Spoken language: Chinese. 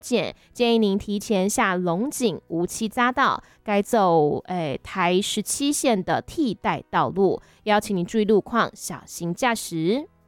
建议您提前下龙井无期匝道，改走台17线的替代道路，邀请您注意路况，小心驾驶。